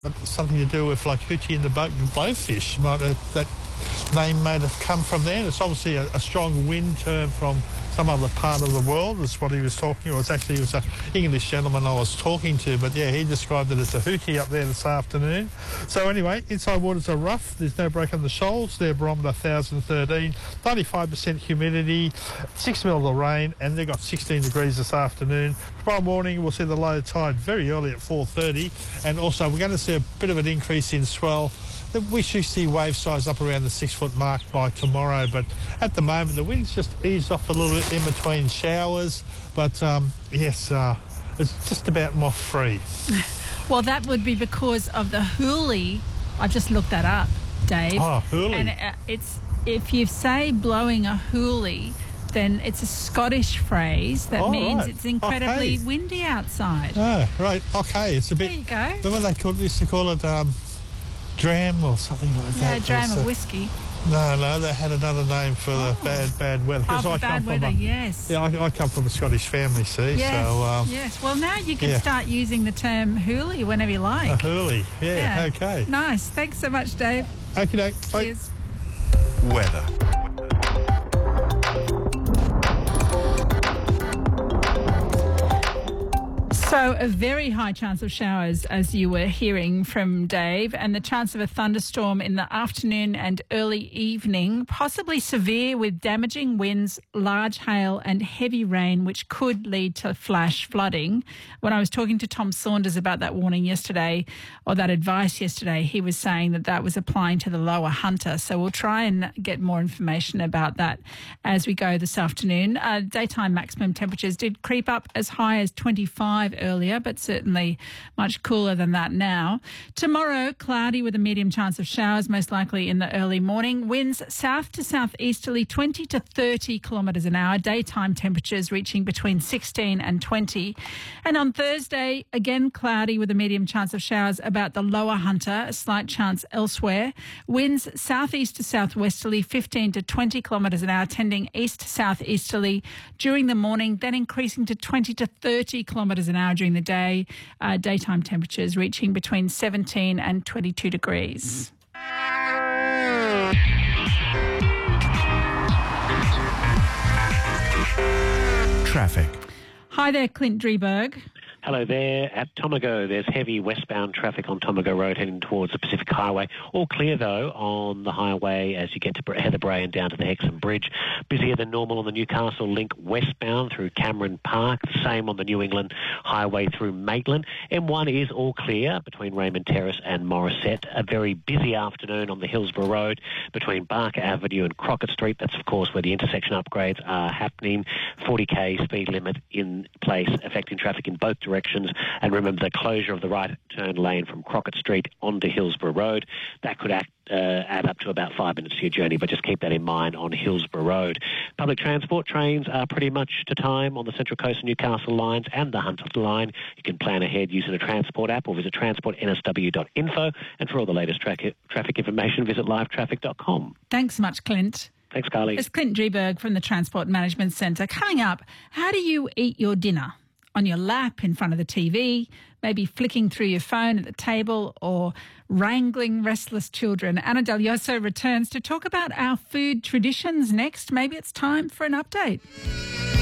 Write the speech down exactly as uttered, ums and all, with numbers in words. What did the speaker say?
something to do with like hoochie and the boat and blowfish. Might have, that name may have come from there. It's obviously a, a strong wind term from some other part of the world is what he was talking, or it's actually it was an English gentleman I was talking to, but yeah, he described it as a hoochie up there this afternoon. So anyway, inside waters are rough, there's no break on the shoals, their barometer one thousand thirteen, ninety-five percent humidity, six mil of rain, and they've got sixteen degrees this afternoon. Tomorrow morning we'll see the low tide very early at four thirty, and also we're going to see a bit of an increase in swell. We should see wave size up around the six foot mark by tomorrow, but at the moment the wind's just eased off a little bit in between showers, but um, yes, uh, it's just about moth free. Well, that would be because of the hoolie. I just looked that up, Dave. Oh, hoolie. And uh, it's, if you say blowing a hoolie, then it's a Scottish phrase that oh, means right. it's incredibly okay. windy outside. Oh, right, okay, it's a bit... There you go. Remember they called, used to call it um, dram or something like Yeah, that? dram so, of whiskey. No, no, they had another name for Oh. the bad, bad weather. Oh, 'Cause for I bad come weather, from a, yes. Yeah, I, I come from a Scottish family, see, Yes, so... Um, yes. Well, now you can yeah. start using the term hoolie whenever you like. A hoolie, yeah, Yeah. okay. Nice. Thanks so much, Dave. Okay, doke. Bye. Cheers. Weather. So a very high chance of showers, as you were hearing from Dave, and the chance of a thunderstorm in the afternoon and early evening, possibly severe with damaging winds, large hail and heavy rain, which could lead to flash flooding. When I was talking to Tom Saunders about that warning yesterday, or that advice yesterday, he was saying that that was applying to the lower Hunter. So we'll try and get more information about that as we go this afternoon. Uh, daytime maximum temperatures did creep up as high as twenty-five earlier, but certainly much cooler than that now. Tomorrow, cloudy with a medium chance of showers, most likely in the early morning. Winds south to southeasterly, twenty to thirty kilometres an hour. Daytime temperatures reaching between sixteen and twenty. And on Thursday, again cloudy with a medium chance of showers about the lower Hunter, a slight chance elsewhere. Winds southeast to southwesterly, fifteen to twenty kilometres an hour, tending east to southeasterly during the morning, then increasing to twenty to thirty kilometres an hour during the day. Uh, daytime temperatures reaching between seventeen and twenty-two degrees. Traffic. Hi there, Clint Drieberg. Hello there. At Tomago, there's heavy westbound traffic on Tomago Road heading towards the Pacific Highway. All clear, though, on the highway as you get to Heather Bray and down to the Hexham Bridge. Busier than normal on the Newcastle link westbound through Cameron Park. The same on the New England Highway through Maitland. M one is all clear between Raymond Terrace and Morisset. A very busy afternoon on the Hillsborough Road between Barker Avenue and Crockett Street. That's, of course, where the intersection upgrades are happening. forty k speed limit in place, affecting traffic in both directions. directions, and remember the closure of the right turn lane from Crockett Street onto Hillsborough Road. That could act, uh, add up to about five minutes to your journey, but just keep that in mind on Hillsborough Road. Public transport trains are pretty much to time on the Central Coast and Newcastle lines and the Hunter line. You can plan ahead using a transport app or visit transport n s w dot info, and for all the latest tra- traffic information, visit live traffic dot com. Thanks much, Clint. Thanks, Carly. It's Clint Drieberg from the Transport Management Centre. Coming up, how do you eat your dinner? On your lap in front of the T V, maybe flicking through your phone at the table, or wrangling restless children. Anna Delioso returns to talk about our food traditions next. Maybe it's time for an update.